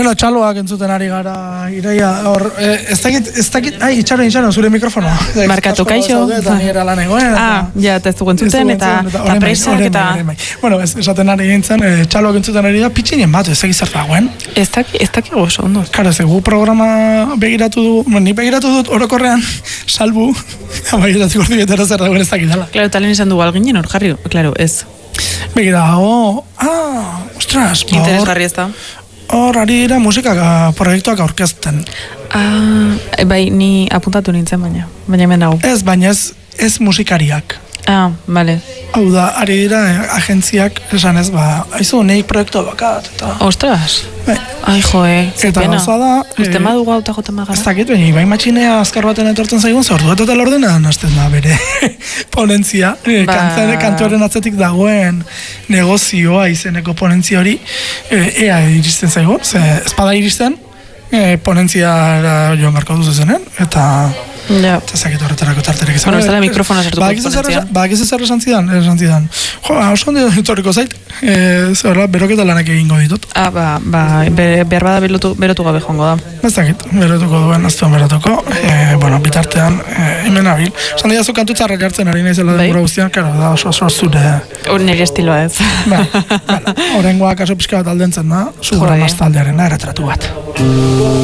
Bueno, txaloak entzuten ari gara, Iraia, hor, ez dakit, itxaron, zure mikrofonoa. Markatu, kaixo. Eta nire lan egoen. Ja, eta ez dugu entzuten, eta presak, eta... Bueno, esaten ari gintzen, txaloak entzuten ari da, pitxinen bat, ez dakit zer dagoen. Ez dakit oso, ondo. Karo, ez dugu programa begiratu du, ni begiratu dut orokorrean, salbu, begiratu gortu getara zer dagoen ez dakitala. Claro, talen esan dugu alginen hor jarri, claro, ez. Begira, ostras, interesgarri ez da. Hor, ari dira musikak proiektuak aurkezten. Bai, ni apuntatu nintzen baina hemen dago. Ez, baina ez musikariak. Bale. Hau da, ari dira agentziak esan ez, haizu, neik proiektu bakat, eta... Ostras! Bai. Ai, joe, eta gauza da... Uste madugu hau eta joten magara? Ez dakit, baina ibai matxinea azkar baten etortzen zaigun, zordu eta ordenan hasten da bere ponentzia. Kantuaren atzetik dagoen negozioa izeneko ponentzia hori, ea iristen zaigu, espada iristen, ponentziara joan garko duzuzenen, eta... Eta zakit horretarako tarterik izan. Bueno, ez dela mikrofona sartuko ponentzia. Bakizu zer esan zidan. Jo, oso ondo etorriko zait, zerra, beroketa lanak egingo ditut. Behar bada berotu gabe joango da. Ez dakit, berotuko duen, aztuan berotuko. Bitartean, hemen abil. Esan diazu kantu txarra jartzen ari naizela denbora guztian, karo, da oso zure... Nire estiloa ez. Horrengoa kaso pixka bat aldentzen da, zugura maztaldearen erretratu bat.